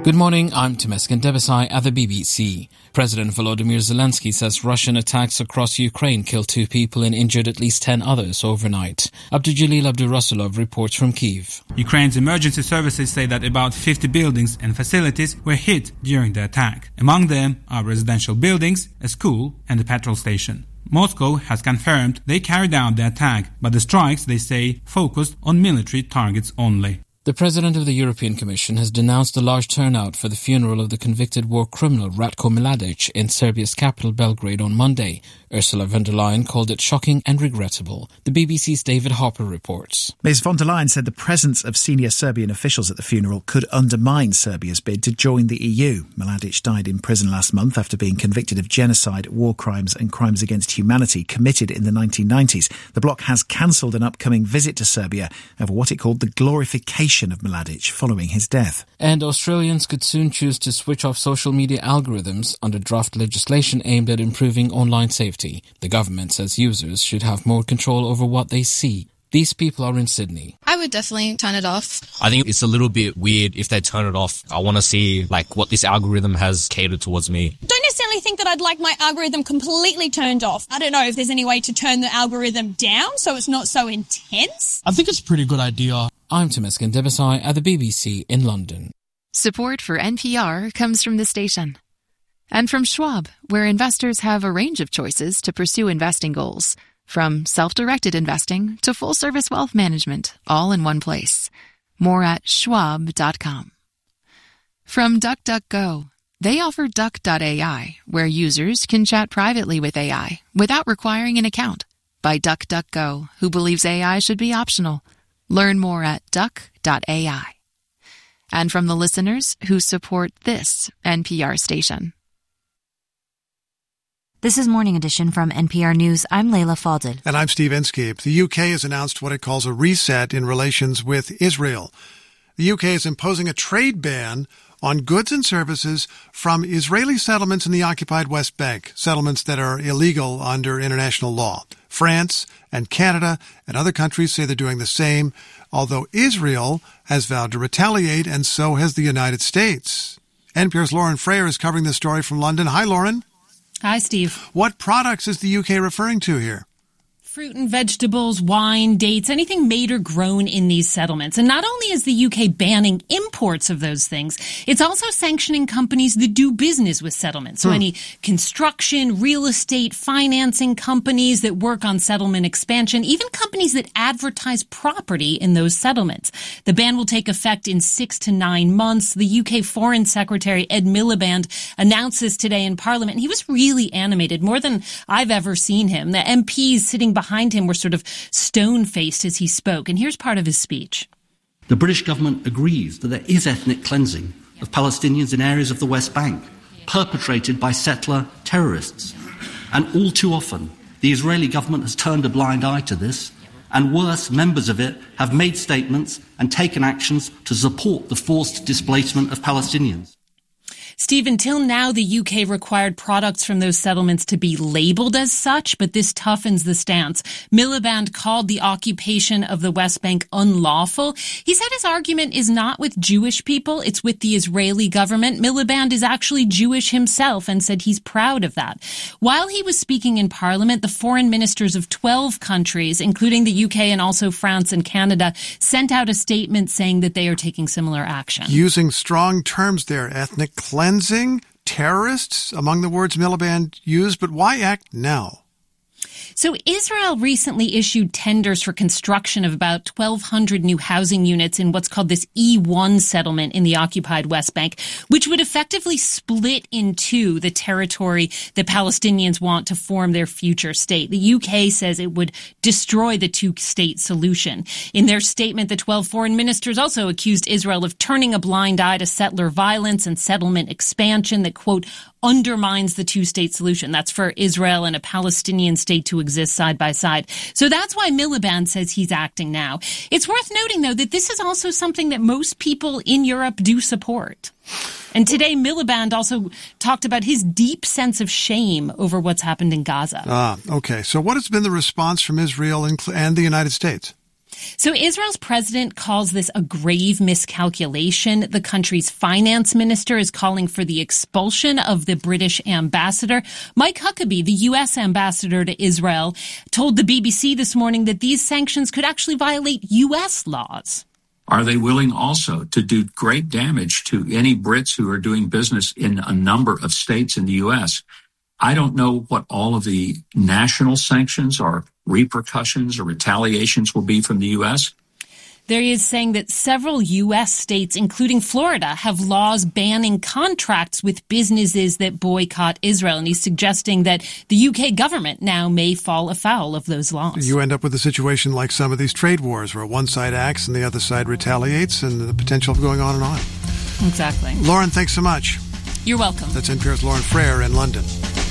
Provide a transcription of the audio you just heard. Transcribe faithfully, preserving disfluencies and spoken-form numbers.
Good morning, I'm Temesgen Debesai at the B B C. President Volodymyr Zelensky says Russian attacks across Ukraine killed two people and injured at least ten others overnight. Abdul-Jalil Abdurasulov reports from Kyiv. Ukraine's emergency services say that about fifty buildings and facilities were hit during the attack. Among them are residential buildings, a school and a petrol station. Moscow has confirmed they carried out the attack, but the strikes, they say, focused on military targets only. The President of the European Commission has denounced the large turnout for the funeral of the convicted war criminal Ratko Mladic in Serbia's capital Belgrade on Monday. Ursula von der Leyen called it shocking and regrettable. The B B C's David Hopper reports. Miz von der Leyen said the presence of senior Serbian officials at the funeral could undermine Serbia's bid to join the E U. Mladic died in prison last month after being convicted of genocide, war crimes and crimes against humanity committed in the nineteen nineties. The bloc has cancelled an upcoming visit to Serbia over what it called the glorification of Mladic following his death. And Australians could soon choose to switch off social media algorithms under draft legislation aimed at improving online safety. The government says users should have more control over what they see. These people are in Sydney. I would definitely turn it off. I think it's a little bit weird if they turn it off. I want to see like what this algorithm has catered towards me. Don't necessarily think that I'd like my algorithm completely turned off. I don't know if there's any way to turn the algorithm down so it's not so intense. I think it's a pretty good idea. I'm Temesgen Debesai at the B B C in London. Support for N P R comes from the station. And from Schwab, where investors have a range of choices to pursue investing goals. From self-directed investing to full-service wealth management, all in one place. More at schwab dot com. From DuckDuckGo, they offer Duck dot A I, where users can chat privately with A I without requiring an account. By DuckDuckGo, who believes A I should be optional. Learn more at duck dot A I. And from the listeners who support this N P R station. This is Morning Edition from N P R News. I'm Layla Fadel. And I'm Steve Inskeep. The U K has announced what it calls a reset in relations with Israel. The U K is imposing a trade ban on goods and services from Israeli settlements in the occupied West Bank, settlements that are illegal under international law. France and Canada and other countries say they're doing the same, although Israel has vowed to retaliate, and so has the United States. N P R's Lauren Frayer is covering this story from London. Hi, Lauren. Hi, Steve. What products is the U K referring to here? Fruit and vegetables, wine, dates, anything made or grown in these settlements. And not only is the U K banning imports of those things, it's also sanctioning companies that do business with settlements. So hmm. any construction, real estate, financing companies that work on settlement expansion, even companies that advertise property in those settlements. The ban will take effect in six to nine months. The U K Foreign Secretary Ed Miliband announced this today in Parliament. And he was really animated, more than I've ever seen him. The M Ps sitting behind Behind him were sort of stone-faced as he spoke. And here's part of his speech. The British government agrees that there is ethnic cleansing of Palestinians in areas of the West Bank, perpetrated by settler terrorists. And all too often, the Israeli government has turned a blind eye to this, and worse, members of it have made statements and taken actions to support the forced displacement of Palestinians. Steve, until now, the U K required products from those settlements to be labeled as such, but this toughens the stance. Miliband called the occupation of the West Bank unlawful. He said his argument is not with Jewish people, it's with the Israeli government. Miliband is actually Jewish himself and said he's proud of that. While he was speaking in Parliament, the foreign ministers of twelve countries, including the U K and also France and Canada, sent out a statement saying that they are taking similar action. Using strong terms there, ethnic cleansing. Cleansing, terrorists, among the words Miliband used, but why act now? So Israel recently issued tenders for construction of about twelve hundred new housing units in what's called this E one settlement in the occupied West Bank, which would effectively split in two the territory the Palestinians want to form their future state. The U K says it would destroy the two-state solution. In their statement, the twelve foreign ministers also accused Israel of turning a blind eye to settler violence and settlement expansion that, quote, undermines the two-state solution. That's for Israel and a Palestinian state to exist side by side. So that's why Miliband says he's acting now. It's worth noting, though, that this is also something that most people in Europe do support. And today, Miliband also talked about his deep sense of shame over what's happened in Gaza. Ah, okay. So what has been the response from Israel and the United States? So Israel's president calls this a grave miscalculation. The country's finance minister is calling for the expulsion of the British ambassador. Mike Huckabee, the U S ambassador to Israel, told the B B C this morning that these sanctions could actually violate U S laws. Are they willing also to do great damage to any Brits who are doing business in a number of states in the U S? I don't know what all of the national sanctions or repercussions or retaliations will be from the U S. There he is saying that several U S states, including Florida, have laws banning contracts with businesses that boycott Israel. And he's suggesting that the U K government now may fall afoul of those laws. You end up with a situation like some of these trade wars where one side acts and the other side retaliates, and the potential of going on and on. Exactly. Lauren, thanks so much. You're welcome. That's N P R's Lauren Frayer in London.